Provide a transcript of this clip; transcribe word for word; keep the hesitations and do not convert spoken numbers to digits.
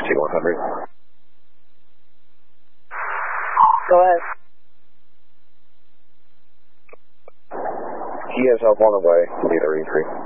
T one hundred. Go ahead. He has help on the way. Need a retreat.